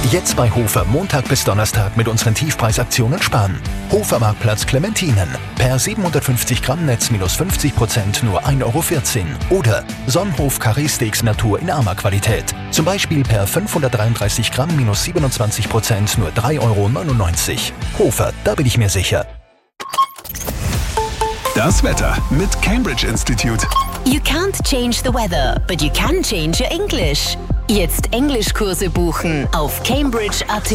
Jetzt bei Hofer Montag bis Donnerstag mit unseren Tiefpreisaktionen sparen. Hofer Marktplatz Clementinen. Per 750 Gramm Netz minus 50% nur 1,14 Euro. Oder Sonnenhof Carré Steaks Natur in armer Qualität. Zum Beispiel per 533 Gramm minus 27% nur 3,99 Euro. Hofer, da bin ich mir sicher. Das Wetter mit Cambridge Institute. You can't change the weather, but you can change your English. Jetzt Englischkurse buchen auf Cambridge.at.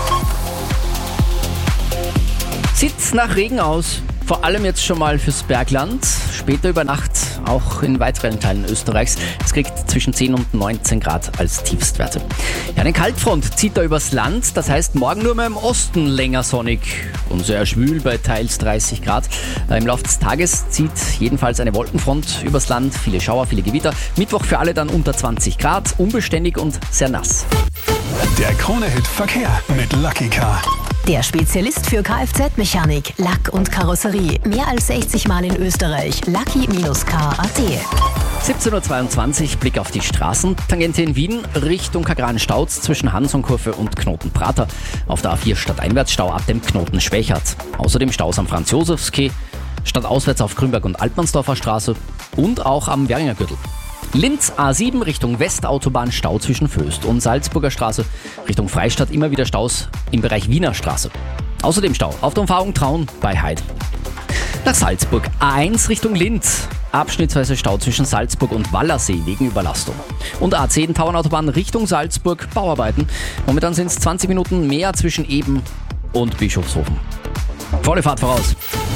Sieht nach Regen aus, vor allem jetzt schon mal fürs Bergland. Später über Nacht auch in weiteren Teilen Österreichs. Es kriegt zwischen 10 und 19 Grad als Tiefstwerte. Ja, eine Kaltfront zieht da übers Land. Das heißt, morgen nur mehr im Osten länger sonnig und sehr schwül bei teils 30 Grad. Im Laufe des Tages zieht jedenfalls eine Wolkenfront übers Land. Viele Schauer, viele Gewitter. Mittwoch für alle dann unter 20 Grad, unbeständig und sehr nass. Der Krone-Hit Verkehr mit Lucky Car. Der Spezialist für Kfz-Mechanik, Lack und Karosserie. Mehr als 60 Mal in Österreich. Lucky-car.at. 17.22 Uhr, Blick auf die Straßen. Tangente in Wien, Richtung Kagran-Stauz zwischen Hansonkurve und Knoten-Prater. Auf der A4 stadteinwärts Stau ab dem Knoten Schwächert. Außerdem Staus am Franz-Josefs-Quai, stadtauswärts auf Grünberg- und Altmannsdorfer Straße und auch am Währinger Gürtel. Linz A7 Richtung Westautobahn, Stau zwischen Föst und Salzburger Straße. Richtung Freistadt immer wieder Staus im Bereich Wiener Straße. Außerdem Stau auf der Umfahrung Traun bei Heid. Nach Salzburg A1 Richtung Linz. Abschnittsweise Stau zwischen Salzburg und Wallersee wegen Überlastung. Und A10 Tauernautobahn Richtung Salzburg, Bauarbeiten. Momentan sind es 20 Minuten mehr zwischen Eben und Bischofshofen. Volle Fahrt voraus.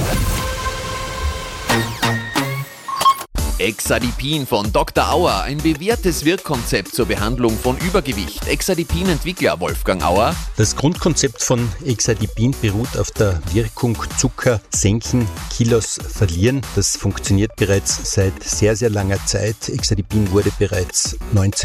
Exadipin von Dr. Auer, ein bewährtes Wirkkonzept zur Behandlung von Übergewicht. Exadipin-Entwickler Wolfgang Auer. Das Grundkonzept von Exadipin beruht auf der Wirkung Zucker senken, Kilos verlieren. Das funktioniert bereits seit sehr, sehr langer Zeit. Exadipin wurde bereits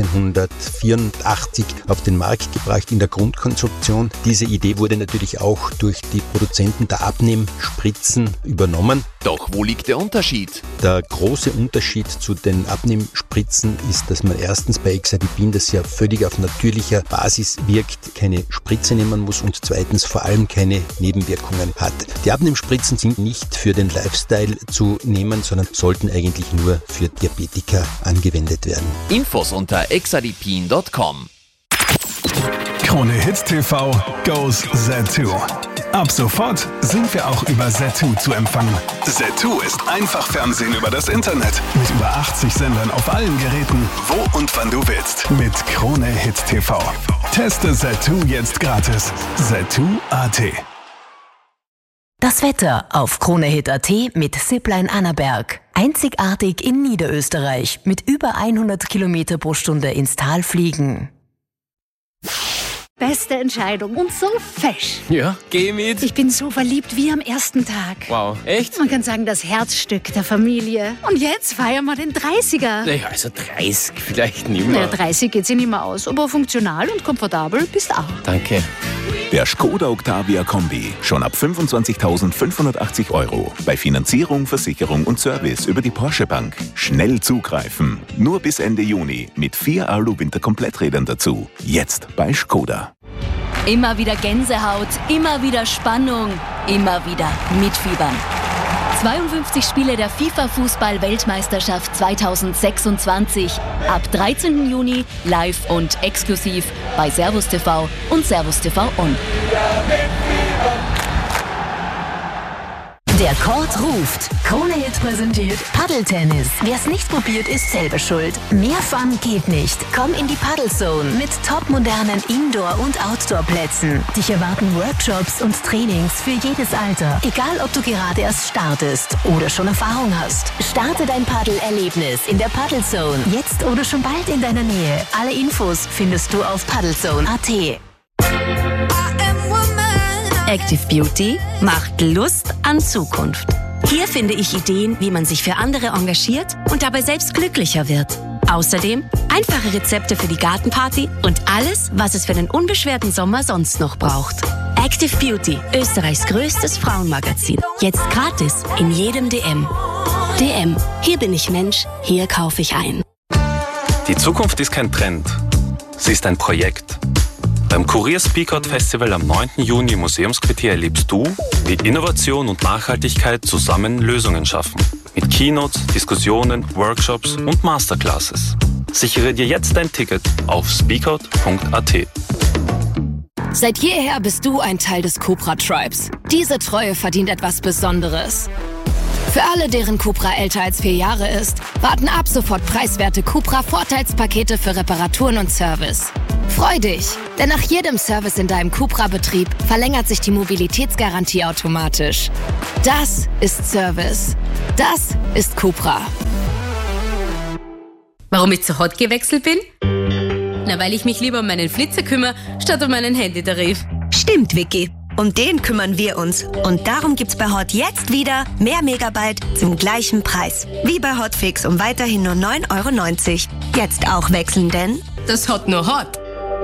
1984 auf den Markt gebracht in der Grundkonzeption. Diese Idee wurde natürlich auch durch die Produzenten der Abnehmspritzen übernommen. Doch wo liegt der Unterschied? Der große Unterschied zu den Abnehmspritzen ist, dass man erstens bei Exadipin, das ja völlig auf natürlicher Basis wirkt, keine Spritze nehmen muss und zweitens vor allem keine Nebenwirkungen hat. Die Abnehmspritzen sind nicht für den Lifestyle zu nehmen, sondern sollten eigentlich nur für Diabetiker angewendet werden. Infos unter exadipin.com. Krone-Hit TV goes Z2. Ab sofort sind wir auch über Z2 zu empfangen. Z2 ist einfach Fernsehen über das Internet. Mit über 80 Sendern auf allen Geräten, wo und wann du willst. Mit Krone-Hit TV. Teste Z2 jetzt gratis. Z2.at. Das Wetter auf KroneHit.at mit Zipline Annaberg. Einzigartig in Niederösterreich. Mit über 100 Kilometer pro Stunde ins Tal fliegen. Beste Entscheidung und so fesch. Ja, geh mit. Ich bin so verliebt wie am ersten Tag. Wow, echt? Man kann sagen, das Herzstück der Familie. Und jetzt feiern wir den 30er. Naja, also 30 vielleicht nicht mehr. Naja, 30 geht sich nicht mehr aus, aber funktional und komfortabel bist auch. Danke. Der Skoda Octavia Kombi. Schon ab 25.580 €. Bei Finanzierung, Versicherung und Service über die Porsche Bank. Schnell zugreifen. Nur bis Ende Juni. Mit 4 Alu-Winter-Kompletträdern dazu. Jetzt bei Skoda. Immer wieder Gänsehaut, immer wieder Spannung, immer wieder mitfiebern. 52 Spiele der FIFA-Fußball-Weltmeisterschaft 2026. Ab 13. Juni live und exklusiv bei Servus TV und Servus TV On. Der Court ruft. KroneHit präsentiert Paddeltennis. Wer es nicht probiert, ist selber schuld. Mehr Fun geht nicht. Komm in die Paddlezone mit topmodernen Indoor- und Outdoor-Plätzen. Dich erwarten Workshops und Trainings für jedes Alter. Egal, ob du gerade erst startest oder schon Erfahrung hast. Starte dein Paddel-Erlebnis in der Paddlezone. Jetzt oder schon bald in deiner Nähe. Alle Infos findest du auf paddlezone.at. Active Beauty macht Lust an Zukunft. Hier finde ich Ideen, wie man sich für andere engagiert und dabei selbst glücklicher wird. Außerdem einfache Rezepte für die Gartenparty und alles, was es für den unbeschwerten Sommer sonst noch braucht. Active Beauty, Österreichs größtes Frauenmagazin. Jetzt gratis in jedem DM. DM, hier bin ich Mensch, hier kaufe ich ein. Die Zukunft ist kein Trend, sie ist ein Projekt. Beim Kurier Speakout Festival am 9. Juni im Museumsquartier erlebst du, wie Innovation und Nachhaltigkeit zusammen Lösungen schaffen. Mit Keynotes, Diskussionen, Workshops und Masterclasses. Sichere dir jetzt dein Ticket auf speakout.at. Seit jeher bist du ein Teil des Cupra Tribes. Diese Treue verdient etwas Besonderes. Für alle, deren Cupra älter als 4 Jahre ist, warten ab sofort preiswerte Cupra-Vorteilspakete für Reparaturen und Service. Freu dich, denn nach jedem Service in deinem Cupra-Betrieb verlängert sich die Mobilitätsgarantie automatisch. Das ist Service. Das ist Cupra. Warum ich zu Hot gewechselt bin? Na, weil ich mich lieber um meinen Flitzer kümmere, statt um meinen Handytarif. Stimmt, Vicky. Um den kümmern wir uns. Und darum gibt's bei Hot jetzt wieder mehr Megabyte zum gleichen Preis. Wie bei Hotfix um weiterhin nur 9,90 €. Jetzt auch wechseln, denn das Hot nur Hot.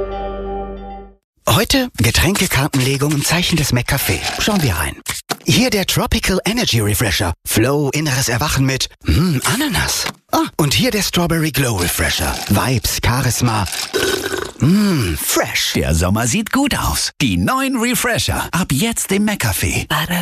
Heute Getränkekartenlegung im Zeichen des McCafé. Schauen wir rein. Hier der Tropical Energy Refresher. Flow, inneres Erwachen mit Ananas. Und hier der Strawberry Glow Refresher. Vibes, Charisma. Fresh. Der Sommer sieht gut aus. Die neuen Refresher. Ab jetzt im McCafé.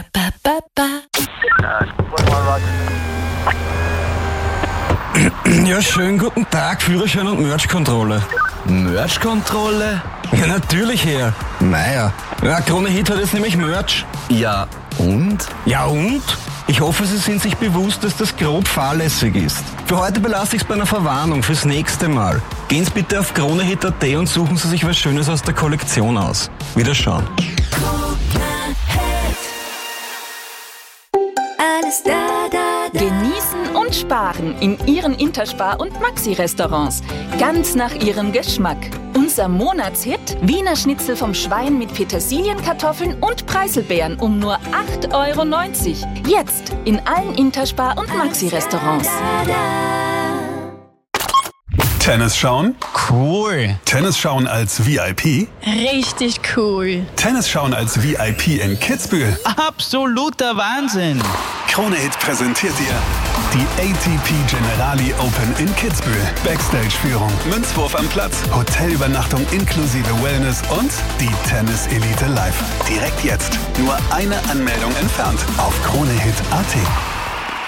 Ja, schönen guten Tag, Führerschein und Merch-Kontrolle. Merch-Kontrolle? Ja, natürlich, Herr. Naja, Krone Hit hat jetzt nämlich Merch. Ja, und? Ja, und? Ich hoffe, Sie sind sich bewusst, dass das grob fahrlässig ist. Für heute belasse ich es bei einer Verwarnung fürs nächste Mal. Gehen Sie bitte auf kronehit.at und suchen Sie sich was Schönes aus der Kollektion aus. Wiederschauen. Alles da. Genießen und sparen in Ihren Interspar- und Maxi-Restaurants. Ganz nach Ihrem Geschmack. Unser Monatshit: Wiener Schnitzel vom Schwein mit Petersilienkartoffeln und Preiselbeeren um nur 8,90 €. Jetzt in allen Interspar- und Maxi-Restaurants. Tennis schauen? Cool. Tennis schauen als VIP? Richtig cool. Tennis schauen als VIP in Kitzbühel? Absoluter Wahnsinn. Krone Hit präsentiert dir die ATP Generali Open in Kitzbühel. Backstage-Führung, Münzwurf am Platz, Hotelübernachtung inklusive Wellness und die Tennis Elite live. Direkt jetzt. Nur eine Anmeldung entfernt auf kronehit.at.